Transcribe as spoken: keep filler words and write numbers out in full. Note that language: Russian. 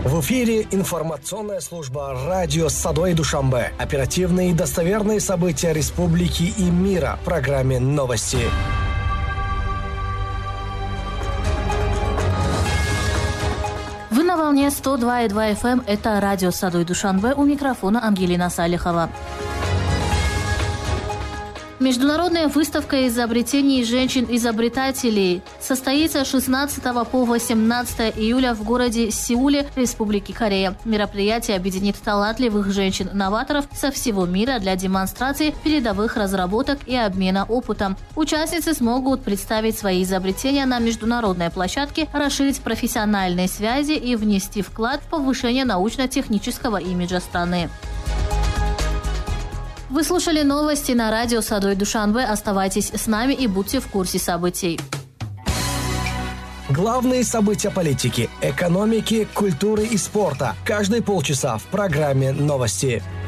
В эфире информационная служба радио Садой Душанбе. Оперативные и достоверные события республики и мира в программе «Новости». Вы на волне сто два и два эф эм. Это радио Садой Душанбе. У микрофона Ангелина Салихова. Международная выставка изобретений женщин-изобретателей состоится с шестнадцатого по восемнадцатое июля в городе Сеуле, Республики Корея. Мероприятие объединит талантливых женщин-новаторов со всего мира для демонстрации передовых разработок и обмена опытом. Участницы смогут представить свои изобретения на международной площадке, расширить профессиональные связи и внести вклад в повышение научно-технического имиджа страны. Вы слушали новости на радио Садой Душанбе. Оставайтесь с нами и будьте в курсе событий. Главные события политики, экономики, культуры и спорта. Каждые полчаса в программе «Новости».